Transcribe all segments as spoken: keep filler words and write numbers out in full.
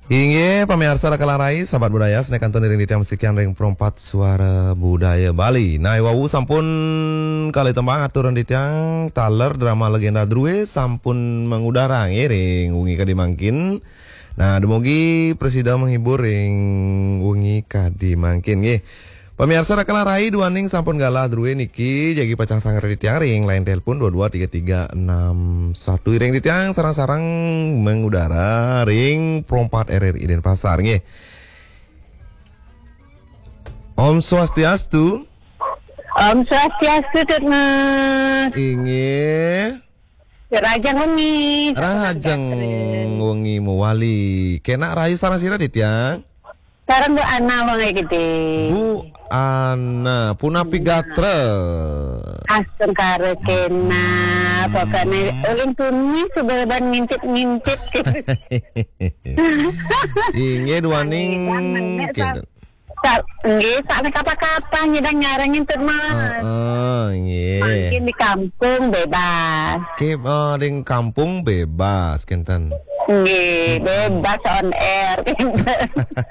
Inge pamirsa Rakalarai sahabat budaya senek kantun ring ditiang sekian ring perempat suara budaya Bali. Nah wawu sampun kali tembang aturan ditiang taler drama legenda Drue sampun mengudara ring wengi kadimangkin. Nah demogi presida menghibur ring wengi kadimangkin nggih. Pemirsa Rakalarai duaning sampun galah Drue niki jagi pacang sangar ditiang ring lain telepon dua dua tiga tiga enam satu ring ditiang sarang-sarang mengudara ring perempat R R I Denpasar nggih. Om Swastiastu. Om Swastiastu Mas. Inge Rajang wengi. Rajang wengi mewali. Kena rayu sarang sira ditiang. Sarang Bu Ana wengi gitu. Bu Ana punapi gatra. Asem kare kena pokoknya ulin tuni sebeban ngintip-ngintip gitu. Inge duaning kinten. Sak nggih sak kapa-kapa nyedang ngarengin tuh Mas. Heeh, nggih. Makin di kampung bebas. Ke uh, ring kampung bebas kinten. Nggih, bebas on air kinten.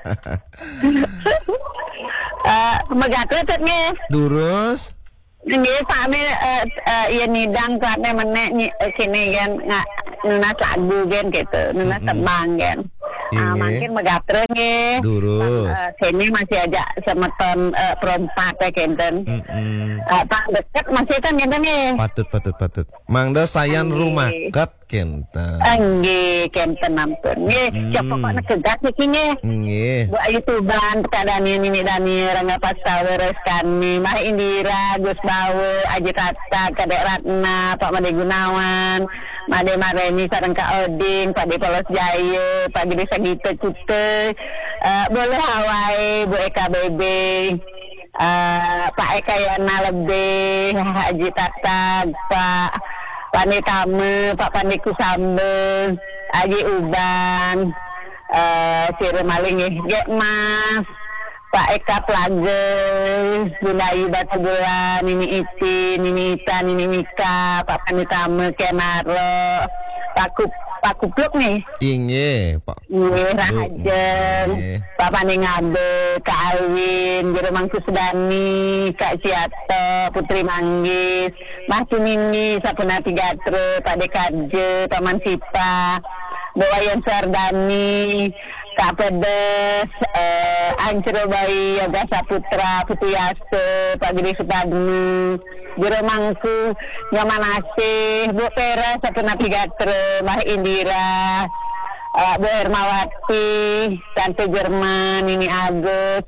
Eh, megatwe tuh nggih. Durus Nggih sakne iya nidang sakne menek sini kan nunas lagu kan gitu, nunas tembang kan. Ah makin megatre nggih. Durus Sini masih aja semeton perempat ya kenten. Heeh. Pak deket masih kan kenten nggih. Patut patut patut. Mangda sayan rumah ket kenten. Nggih kenten ampun. Nggih, coba pokoknya kegat iki nggih. Nggih. Bu Ayu Tuban, Kadani Nini Dani, Rangga Pastawe, Reskani, Mah Indira, Gus Bawe, Aji Tata, Kadek Ratna, Pak Made Gunawan, Made Mareni, sareng Kak Oding, Pak De Polos Jaya, Pak Gede Sagito Cute, uh, boleh Hawaii, Bu Eka Bebe, uh, Pak Eka Yana Lebih, Haji Tata, Pak Pandi Tame, Pak Pandi Kusambe, Aji Uban, Uh, Sire Maling ya Mas Pak Eka Plage Bunda Ayu Batu Bulan Nini Iti Nini Ita Nini Mika Pak Panitame Kenaro Pak Kup Pak Kupluk nih Inge Pak Iya Rahajeng Pak Paningabe Kak Alwin Jero Mangku Sedani Kak Siato Putri Manggis Mas Tunini Sapunati Gatre Pak Dekarje Paman Sipa Bawayan Sardani, Kak Pedes, eh, Ancro Bayi, Yoga Saputra, Putu Yase, Pak Gede Supadmi, Jero Mangku, Nyaman Asih, Bu Pera, Sapuna Pigatre, Mbah Indira, eh, Bu Hermawati, Tante Jerman, Nini Agus,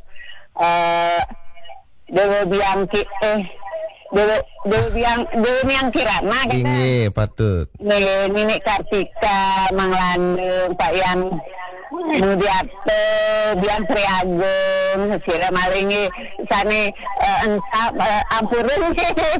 eh, Dewa Bianchi, eh, Dewa Dewa Biang Dewa Biang Kirana kan? Inge patut. Nih, Nini Kartika, Mang Landung, Pak Yan Mudiate, Bian Sri Agung, Sira Malingi, Sani entah ampurun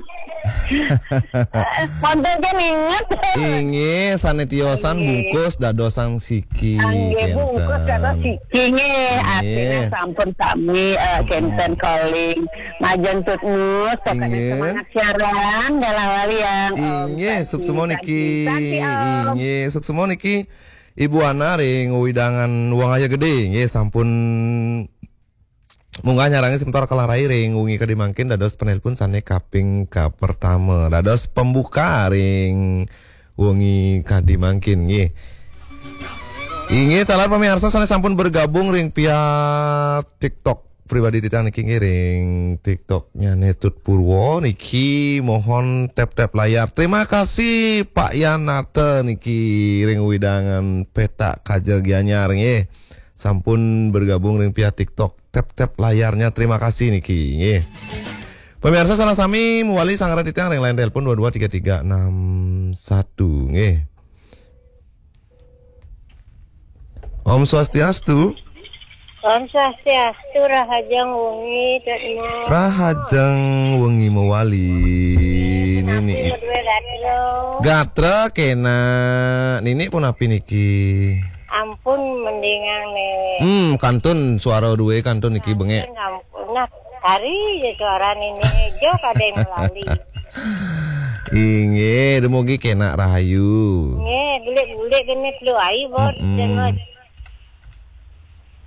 Ponten kan inget. Inge sanetiosan bungkus dadosang siki. Angge bungkus dados siki nge. Artinya sampun sami kenten calling. Majen tutmus, pokoknya semangat siaran dalam wali yang Inge suk semua niki. Inge suk semua niki. Ibu Ana ring widangan uang aja gede. Inge sampun munggah nyarangi sebentar kalarai ring wengi kadimangkin dados penelpon sane kaping ka pertama dados pembuka ring wengi kadimangkin nggih. Inge talar pemirsa sane sampun bergabung ring pihak TikTok pribadi titang niki ring TikToknya Netut Purwo niki mohon tap-tap layar. Terima kasih Pak Yanate niki ring widangan peta Kajegianyar nggih. Sampun bergabung ring pihak TikTok. Tap-tap layarnya, terima kasih niki nggih. Pemirsa salah sami muwali sanggara ditang ring lain telepon dua dua tiga tiga enam satu nggih. Om Swastiastu. Om Swastiastu Rahajeng wengi terima. Rahajeng wengi muwali nini. Gatra kena nini pun api niki. Ampun mendingan nih. Hmm, kantun suara dua kantun niki bengek. Ampun, nah hari ya suara ini jo kadang melalui. Inge, demogi kena rahayu. Nge, bulik-bulik kena flu ai bot dan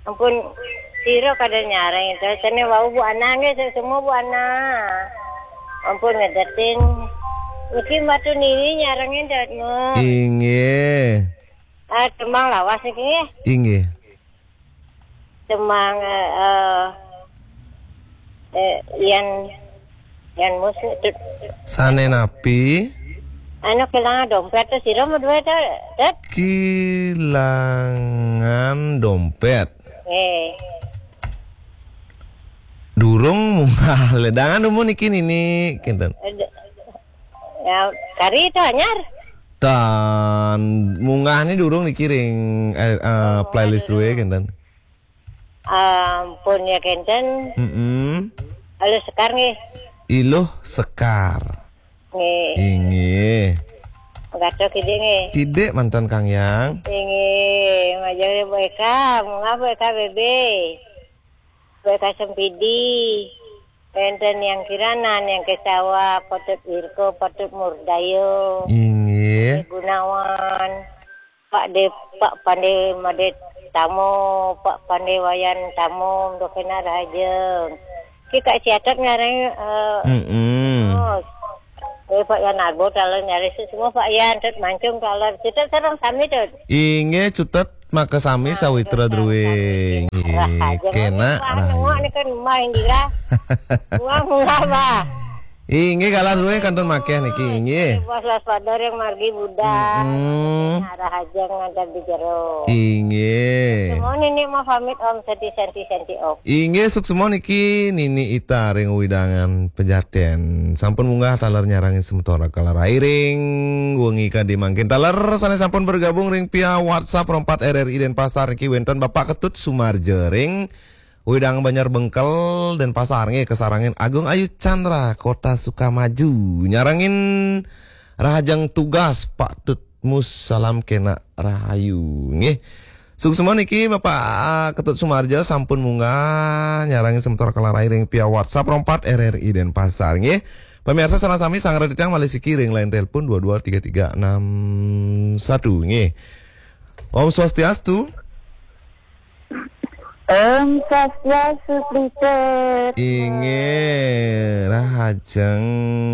Ampun siro kada nyarang itu. Sene wau bu ana nge semua bu ana. Ampun ngedatin. Mungkin batu nini nyarangin dat mo. Inge. Ah temang lawas iki. Inge. Temang eh eh yang yang musuh tut. Sane napi. Ano kelangan dompet tu siro mo duit dat. Kilangan dompet. Eh. Durung munggah ledangan dumun iki nini kinten. Ya kari itu anyar. Dan munggah ini durung dikiring eh, uh, playlist dulu ya kinten. Ampun ya kenten. Mm-mm. Halo sekar nih. Iluh sekar. Nih. Inge. Gato kide nih. Kide mantan Kang Yang. Inge. Majari boeka. Munga boeka bebe. Boeka sempidi. Kenten yang kiranan, yang kesawa, potut Irko, potut Murdayo. Inge. Gunawan. Pak De, Pak Pandai Madet Tamu, Pak Pandai Wayan Tamu, Dokena Rajeng. Kita siatat ngareng. Uh, Mm-mm. oh, eh, Pak Yan Arbo, kalau nyari semua Pak Yan, tet mancung kalau kita serang kami tuh. Inge cutet maka sami sawitra druwe. Kena Nunggu ini kan main dira. Munga munga bah. Inge kalan druwe kanton make niki inge. Bos las pador yang margi budak. Mm. Ada hajang ngadap di jero. Inge. Semua ini mah pamit om senti senti senti om. Inge suk semua niki nini ita ring widangan pejaten. Sampun munggah taler nyarangin sementora kalar airing wengi kadi mangkin taler sane sampun bergabung ring pia WhatsApp rompat R R I Denpasar niki wenten Bapak Ketut Sumarjo ring Widang Banjar Bengkel dan Pasarnya kesarangin Agung Ayu Chandra Kota Sukamaju nyarangin rahajang tugas Pak Tut Mus salam kena rahayu nggih. Suk semua niki Bapak Ketut Sumarjo sampun munggah nyarangin sementor kelarai ring via WhatsApp rompat R R I Denpasar nggih. Pemirsa sana sami sang reditang Malaysia kiring lain telepon dua dua tiga tiga enam satu nggih. Om Swastiastu. Om Swastiastu Pritet. Inge rahajeng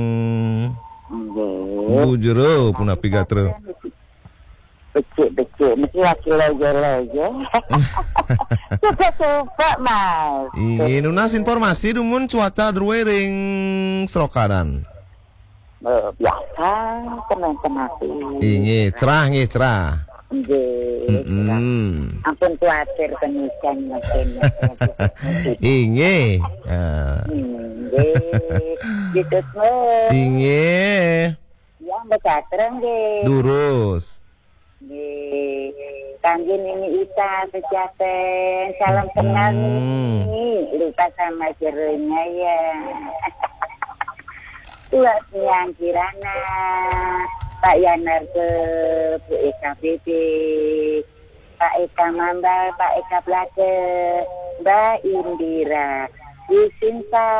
bujuro punapi gatro. Becik-becik mesti laki lojo-lojo. Suka-suka mas. Inge nunas informasi dumun cuaca druwe ring Serokadan. Oh, biasa teman-teman. Inge cerah nge cerah. Nggih. Mm-mm. Ampun kuatir penikan mungkin. Inge. Ah. Nggih. Gitu mah. Inge. Yang becatreng nggih. Durus. Nggih. Kangge Nini Ita Pejaten. Salam kenal Hmm. nih. Lupa sama jeronya ya. Tuak yang kirana. Pak Yanar ke Bu Eka B B, Pak Eka Mamba, Pak Eka Blake, Mbak Indira, Bu Sinta,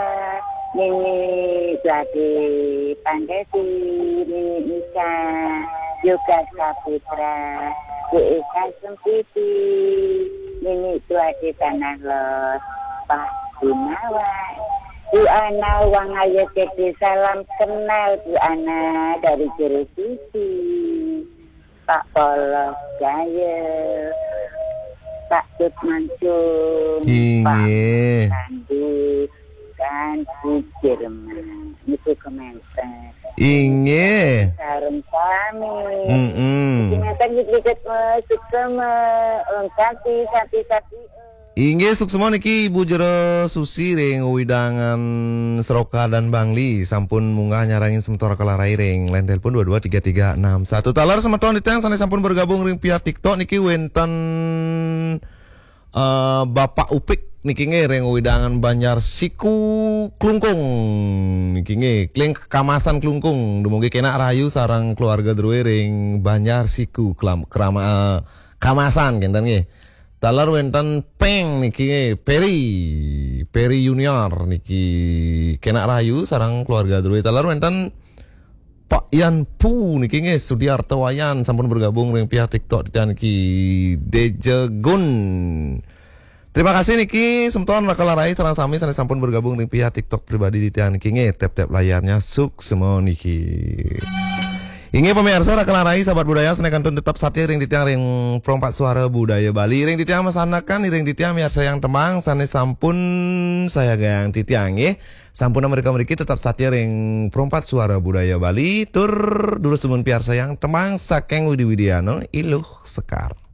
Nini Blake, Pandesi, Nini Ika, Yoga Saputra, Bu Eka Sempiti, Nini Tuadi Tanah Los, Pak Gunawan. Bu Ana Wang Ayu Keti salam kenal Bu Ana dari Jero Sisi, Pak Polos Jaya, Pak Tut Mancung, Pak Inge. Sandi dan Bu Jerman. Itu komentar. Inge. Sarung kami. Mm-mm. Komentar dikit-dikit masuk sama lengkap sati-sati. Inge suk semua niki Ibu Jero Susi ring widangan Seroka dan Bangli sampun munggah nyarangin sementora kelarai ring lain telepon dua dua tiga tiga enam satu talar semeton ditang sana sampun bergabung ring pihak TikTok niki wenten uh, Bapak Upik niki nge ring widangan Banjar Siku Klungkung niki nge kling kamasan Klungkung dumugi kena rayu sarang keluarga druwe ring Banjar Siku kelam kerama uh, kamasan kenten nge. Talar wenten peng niki Peri Peri Junior niki kena rayu sarang keluarga druwe talar wenten Pak Yan Pu niki nge Sudiarto Wayan sampun bergabung dengan pihak TikTok dan niki Dejegun Terima kasih Niki, semton rakalarai sarang sami sanes sampun bergabung dengan pihak TikTok pribadi di tiang Niki nge tap-tap layarnya suk semua Niki. Inge pemirsa rakalarai sahabat budaya senekantun tetap satir ring di tiang ring perompak suara budaya Bali ring di tiang masanakan ring di tiang miarsa yang temang sanes sampun saya gang di tiang nge sampun mereka-mereka tetap satir ring perompak suara budaya Bali tur dulu semun piarsa yang temang sakeng Widi Widiano iluh sekar.